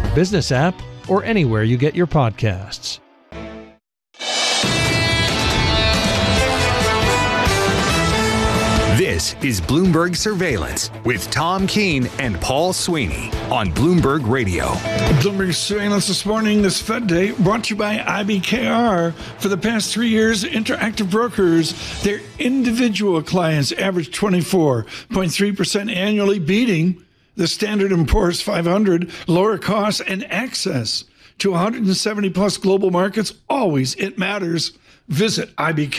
business app, or anywhere you get your podcasts. This is Bloomberg Surveillance with Tom Keene and Paul Sweeney on Bloomberg Radio. Bloomberg Surveillance this morning, this Fed Day, brought to you by IBKR. For the past 3 years, Interactive Brokers, their individual clients averaged 24.3% annually, beating the Standard & Poor's 500, lower costs and access to 170 plus global markets. Always it matters. Visit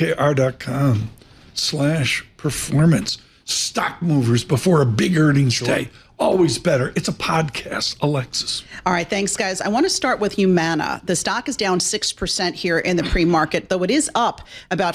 ibkr.com/performance. Stock movers before a big earnings day. Always better. It's a podcast, Alexis. All right, thanks, guys. I want to start with Humana. The stock is down 6% here in the pre-market, though it is up about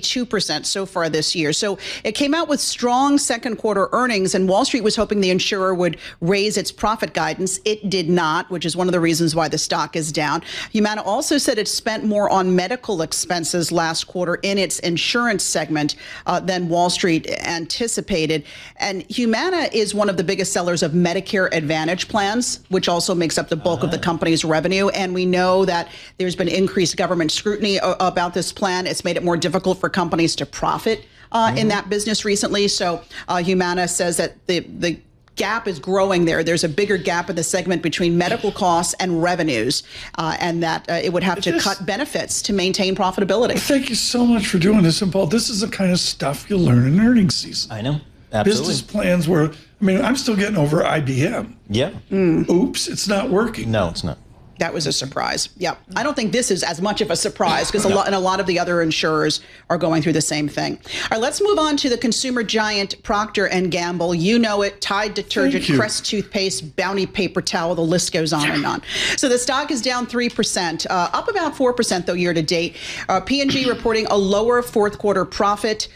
52% so far this year. So it came out with strong second quarter earnings, and Wall Street was hoping the insurer would raise its profit guidance. It did not, which is one of the reasons why the stock is down. Humana also said it spent more on medical expenses last quarter in its insurance segment than Wall Street anticipated. And Humana is one of the biggest sellers of Medicare Advantage plans, which also makes up the bulk of the company's revenue. And we know that there's been increased government scrutiny about this plan. It's made it more difficult for companies to profit in that business recently. So Humana says that the gap is growing there. There's a bigger gap in the segment between medical costs and revenues, and that it would have to cut benefits to maintain profitability. Thank you so much for doing this, and Paul. This is the kind of stuff you'll learn in earnings season. I know. Absolutely. Business plans where, I'm still getting over IBM. Yeah. Oops, it's not working. No, it's not. That was a surprise. Yeah. I don't think this is as much of a surprise because a lot of the other insurers are going through the same thing. All right, let's move on to the consumer giant Procter & Gamble. You know it, Tide detergent, Crest toothpaste, Bounty paper towel, the list goes on and on. So the stock is down 3%, up about 4% though year to date. P&G reporting a lower fourth quarter profit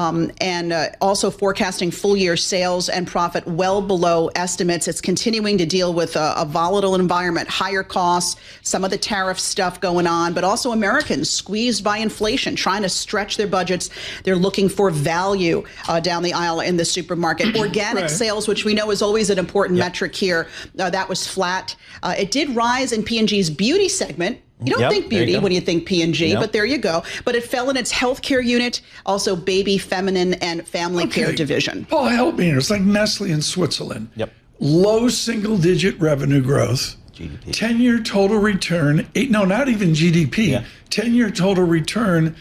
and also forecasting full year sales and profit well below estimates. It's continuing to deal with a volatile environment, higher costs, some of the tariff stuff going on, but also Americans squeezed by inflation, trying to stretch their budgets. They're looking for value down the aisle in the supermarket. Organic sales, which we know is always an important metric here, that was flat. It did rise in P&G's beauty segment. You don't think beauty when you think P&G, but there you go. But it fell in its healthcare unit, also baby, feminine, and family care division. Paul, help me here. It's like Nestle in Switzerland. Yep. Low single-digit revenue growth. GDP. 10-year total return, not even GDP. 10-year total return,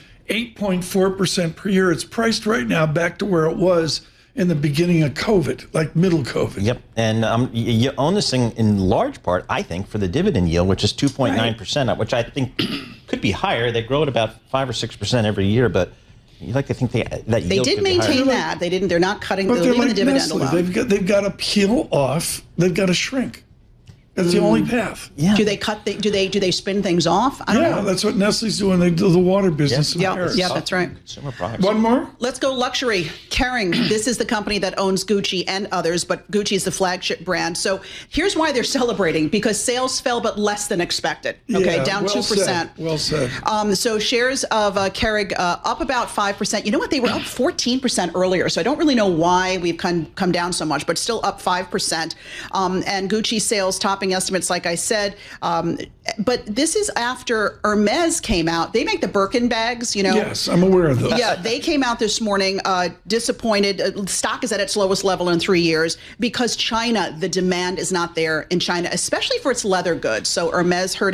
8.4% per year. It's priced right now back to where it was in the beginning of COVID, like middle COVID. Yep, and you own this thing in large part, I think, for the dividend yield, which is 2.9%, which I think could be higher. They grow at about 5 or 6% every year, but you like to think that they did maintain that. They didn't. They're not cutting. They're leaving the dividend alone. They've got to peel off. They've got to shrink. That's the only path. Yeah. Do they cut? Do they spin things off? I don't know. That's what Nestle's doing. They do the water business in Paris. Yeah, that's right. Consumer products. One more. Let's go luxury. Kering. This is the company that owns Gucci and others, but Gucci is the flagship brand. So here's why they're celebrating, because sales fell, but less than expected. Okay, down 2%. Well said. So shares of Kering up about 5%. You know what? They were up 14% earlier. So I don't really know why we've come down so much, but still up 5%. And Gucci sales topping estimates, like I said. But this is after Hermes came out. They make the Birkin bags, Yes, I'm aware of those. Yeah, they came out this morning disappointed. Stock is at its lowest level in 3 years because China, the demand is not there in China, especially for its leather goods. So Hermes hurt